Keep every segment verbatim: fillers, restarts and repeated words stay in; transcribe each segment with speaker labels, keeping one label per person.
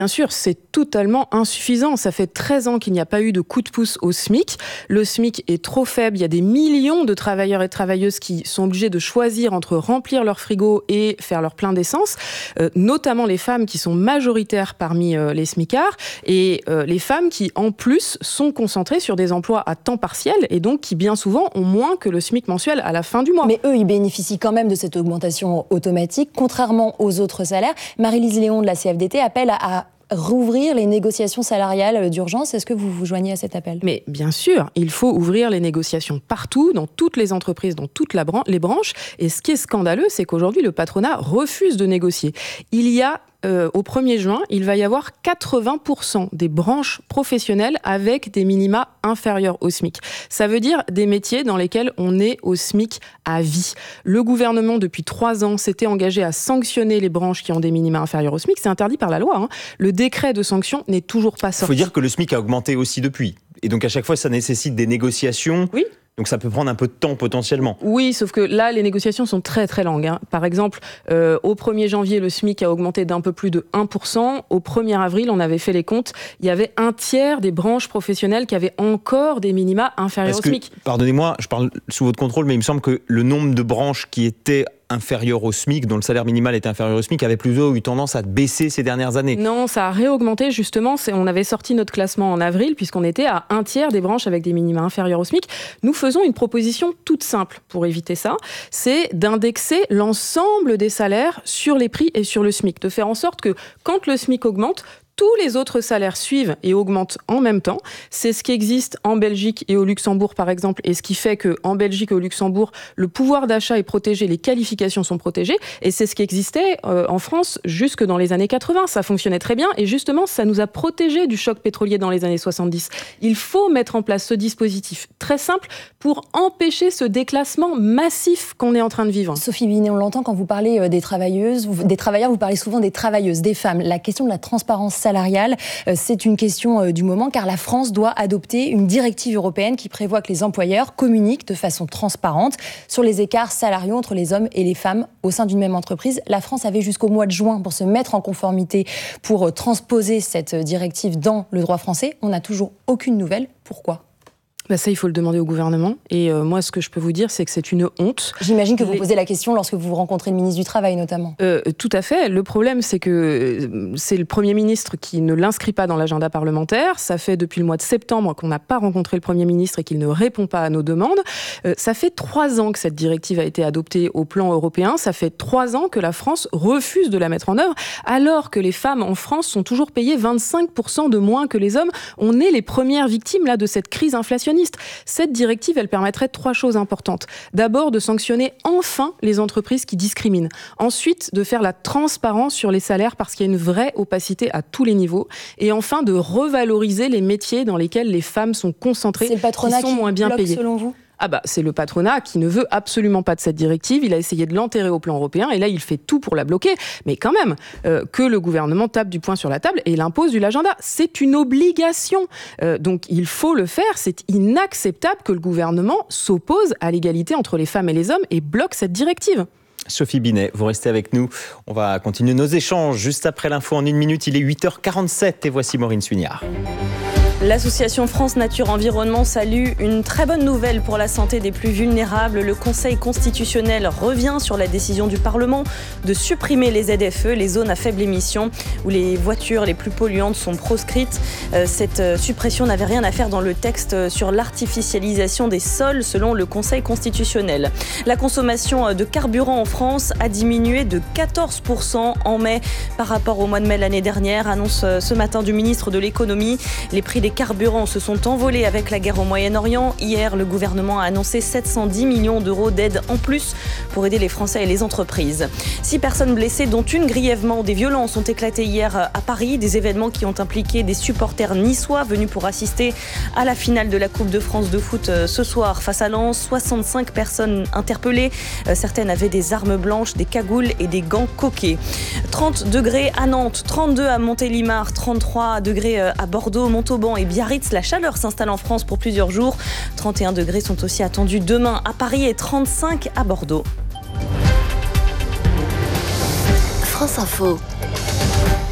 Speaker 1: Bien sûr, c'est totalement insuffisant. Ça fait treize ans qu'il n'y a pas eu de coup de pouce au SMIC. Le SMIC est trop faible. Il y a des millions de travailleurs et travailleuses qui sont obligés de choisir entre remplir leur frigo et faire leur plein d'essence, euh, notamment les femmes qui sont majoritaires parmi euh, les smicards et euh, les femmes qui, en plus, sont concentrées sur des emplois à temps partiel et donc qui, bien souvent, ont moins que le SMIC mensuel à la fin du mois.
Speaker 2: Mais eux, ils bénéficient quand même de cette augmentation automatique, contrairement aux autres salaires. Marie-Lise Léon de la C F D T appelle à, à rouvrir les négociations salariales d'urgence. Est-ce que vous vous joignez à cet appel ?
Speaker 1: Mais bien sûr, il faut ouvrir les négociations partout, dans toutes les entreprises, dans toutes la bran- les branches. Et ce qui est scandaleux, c'est qu'aujourd'hui, le patronat refuse de négocier. Il y a Euh, au premier juin, il va y avoir quatre-vingts pour cent des branches professionnelles avec des minima inférieurs au SMIC. Ça veut dire des métiers dans lesquels on est au SMIC à vie. Le gouvernement, depuis trois ans, s'était engagé à sanctionner les branches qui ont des minima inférieurs au SMIC. C'est interdit par la loi, hein. Le décret de sanction n'est toujours pas sorti.
Speaker 3: Il faut dire que le SMIC a augmenté aussi depuis. Et donc à chaque fois, ça nécessite des négociations.
Speaker 1: Oui.
Speaker 3: Donc ça peut prendre un peu de temps potentiellement.
Speaker 1: Oui, sauf que là, les négociations sont très très longues, hein. Par exemple, euh, au premier janvier, le SMIC a augmenté d'un peu plus de un pour cent. Au premier avril, on avait fait les comptes, il y avait un tiers des branches professionnelles qui avaient encore des minima inférieurs
Speaker 3: Parce
Speaker 1: au SMIC.
Speaker 3: Que, pardonnez-moi, je parle sous votre contrôle, mais il me semble que le nombre de branches qui étaient inférieur au SMIC, dont le salaire minimal était inférieur au SMIC, avait plutôt eu tendance à baisser ces dernières années.
Speaker 1: Non, ça a réaugmenté justement. C'est, on avait sorti notre classement en avril, puisqu'on était à un tiers des branches avec des minima inférieurs au SMIC. Nous faisons une proposition toute simple pour éviter ça, c'est d'indexer l'ensemble des salaires sur les prix et sur le SMIC, de faire en sorte que quand le SMIC augmente, tous les autres salaires suivent et augmentent en même temps. C'est ce qui existe en Belgique et au Luxembourg, par exemple, et ce qui fait qu'en Belgique et au Luxembourg, le pouvoir d'achat est protégé, les qualifications sont protégées, et c'est ce qui existait euh, en France jusque dans les années quatre-vingts. Ça fonctionnait très bien, et justement, ça nous a protégés du choc pétrolier dans les années soixante-dix. Il faut mettre en place ce dispositif très simple pour empêcher ce déclassement massif qu'on est en train de vivre.
Speaker 2: Sophie Binet, on l'entend quand vous parlez des travailleuses, des travailleurs, vous parlez souvent des travailleuses, des femmes. La question de la transparence salariale, c'est une question du moment, car la France doit adopter une directive européenne qui prévoit que les employeurs communiquent de façon transparente sur les écarts salariaux entre les hommes et les femmes au sein d'une même entreprise. La France avait jusqu'au mois de juin pour se mettre en conformité, pour transposer cette directive dans le droit français. On n'a toujours aucune nouvelle. Pourquoi ?
Speaker 1: Bah ça, il faut le demander au gouvernement. Et euh, moi, ce que je peux vous dire, c'est que c'est une honte.
Speaker 2: J'imagine que vous
Speaker 1: Les...
Speaker 2: posez la question lorsque vous rencontrez le ministre du Travail, notamment.
Speaker 1: Euh, tout à fait. Le problème, c'est que c'est le Premier ministre qui ne l'inscrit pas dans l'agenda parlementaire. Ça fait depuis le mois de septembre qu'on n'a pas rencontré le Premier ministre et qu'il ne répond pas à nos demandes. Euh, ça fait trois ans que cette directive a été adoptée au plan européen. Ça fait trois ans que la France refuse de la mettre en œuvre, alors que les femmes en France sont toujours payées vingt-cinq pour cent de moins que les hommes. On est les premières victimes là, de cette crise inflationniste. Cette directive, elle permettrait trois choses importantes. D'abord, de sanctionner enfin les entreprises qui discriminent. Ensuite, de faire la transparence sur les salaires parce qu'il y a une vraie opacité à tous les niveaux. Et enfin, de revaloriser les métiers dans lesquels les femmes sont concentrées,
Speaker 2: c'est le patronat
Speaker 1: qui sont
Speaker 2: qui
Speaker 1: moins bien
Speaker 2: bloque,
Speaker 1: payées.
Speaker 2: Selon vous ?
Speaker 1: Ah bah, c'est le patronat qui ne veut absolument pas de cette directive. Il a essayé de l'enterrer au plan européen et là, il fait tout pour la bloquer. Mais quand même, euh, que le gouvernement tape du poing sur la table et il impose du agenda. C'est une obligation. Euh, donc, il faut le faire. C'est inacceptable que le gouvernement s'oppose à l'égalité entre les femmes et les hommes et bloque cette directive.
Speaker 3: Sophie Binet, vous restez avec nous. On va continuer nos échanges juste après l'info en une minute. Il est huit heures quarante-sept et voici Maureen Suignard.
Speaker 4: L'association France Nature Environnement salue une très bonne nouvelle pour la santé des plus vulnérables. Le Conseil constitutionnel revient sur la décision du Parlement de supprimer les Z F E, les zones à faible émission, où les voitures les plus polluantes sont proscrites. Cette suppression n'avait rien à faire dans le texte sur l'artificialisation des sols, selon le Conseil constitutionnel. La consommation de carburant en France a diminué de quatorze pour cent en mai par rapport au mois de mai l'année dernière, annonce ce matin du ministre de l'économie. Les prix des carburants se sont envolés avec la guerre au Moyen-Orient. Hier, le gouvernement a annoncé sept cent dix millions d'euros d'aide en plus pour aider les Français et les entreprises. Six personnes blessées, dont une grièvement. Des violences ont éclaté hier à Paris. Des événements qui ont impliqué des supporters niçois venus pour assister à la finale de la Coupe de France de foot ce soir face à Lens. soixante-cinq personnes interpellées. Certaines avaient des armes blanches, des cagoules et des gants coquets. trente degrés à Nantes, trente-deux à Montélimar, trente-trois degrés à Bordeaux, Montauban et Biarritz. La chaleur s'installe en France pour plusieurs jours. trente et un degrés sont aussi attendus demain à Paris et trente-cinq à Bordeaux.
Speaker 5: France Info.
Speaker 6: Le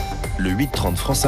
Speaker 5: le huit trente France